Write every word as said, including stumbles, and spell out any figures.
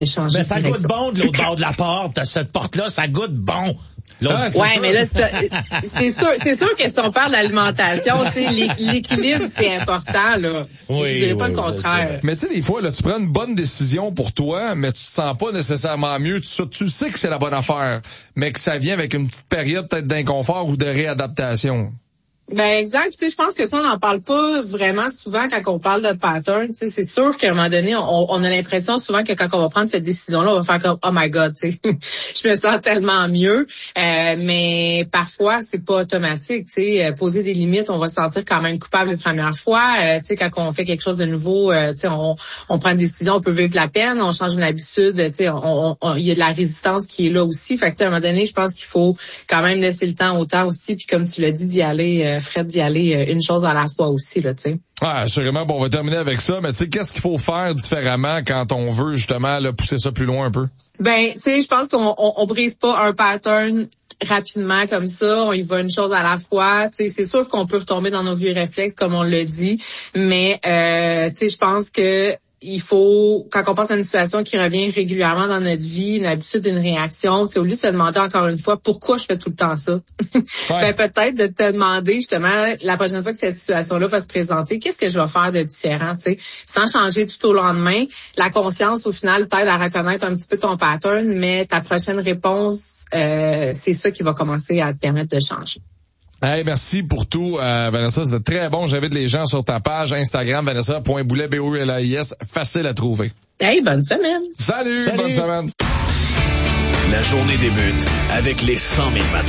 changer Mais ça de goûte bon de l'autre bord de la porte. Cette porte-là, ça goûte bon. Ah, ouais, sûr. mais là, c'est sûr, c'est sûr que si on parle d'alimentation, c'est l'équilibre, c'est important, là. Oui, je dirais pas oui, le contraire. Mais tu sais, des fois, là, tu prends une bonne décision pour toi, mais tu te sens pas nécessairement mieux. Tu, tu sais que c'est la bonne affaire, mais que ça vient avec une petite période peut-être d'inconfort ou de réadaptation. Ben exact. Tu sais, je pense que ça, on n'en parle pas vraiment souvent quand on parle de pattern. Tu sais, c'est sûr qu'à un moment donné, on, on a l'impression souvent que quand on va prendre cette décision-là, on va faire comme oh my God, tu sais, je me sens tellement mieux. Euh, mais parfois, c'est pas automatique. Tu sais, poser des limites, on va se sentir quand même coupable les premières fois. Euh, tu sais, quand on fait quelque chose de nouveau, euh, tu sais, on, on prend une décision, on peut vivre la peine, on change une habitude. Tu sais, on, on, il y a de la résistance qui est là aussi. Fait que tu sais, à un moment donné, je pense qu'il faut quand même laisser le temps au temps aussi. Puis comme tu l'as dit, d'y aller. Euh, Fred, d'y aller une chose à la fois aussi, là, tu sais. Ah, assurément. Bon, on va terminer avec ça, mais tu sais, qu'est-ce qu'il faut faire différemment quand on veut, justement, là, pousser ça plus loin un peu? Ben, tu sais, je pense qu'on on, on brise pas un pattern rapidement comme ça, on y va une chose à la fois. Tu sais, c'est sûr qu'on peut retomber dans nos vieux réflexes, comme on le dit, mais, euh, tu sais, je pense que il faut, quand on pense à une situation qui revient régulièrement dans notre vie, une habitude, une réaction, tu sais, au lieu de se demander encore une fois pourquoi je fais tout le temps ça, ouais. ben peut-être de te demander justement la prochaine fois que cette situation-là va se présenter, qu'est-ce que je vais faire de différent, tu sais, sans changer tout au lendemain. La conscience, au final, t'aide à reconnaître un petit peu ton pattern, mais ta prochaine réponse, euh, c'est ça qui va commencer à te permettre de changer. Hey, merci pour tout, euh, Vanessa. C'était très bon. J'invite les gens sur ta page Instagram, vanessa point boulet, B O U L A I S. Facile à trouver. Hey, bonne semaine. Salut, Salut. bonne semaine. La journée débute avec les cent mille matins.